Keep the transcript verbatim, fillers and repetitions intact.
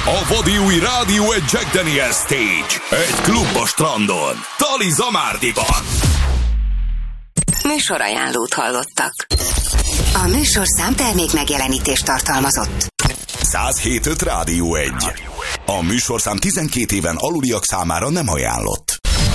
A vadi új rádió egy Jack Daniel Stage. Egy klub a strandon. Tali Zamárdiban. Műsorajánlót hallottak. A műsorszám termék megjelenítést tartalmazott. száz hét pont öt Rádió egy. A műsorszám tizenkét éven aluliak számára nem ajánlott.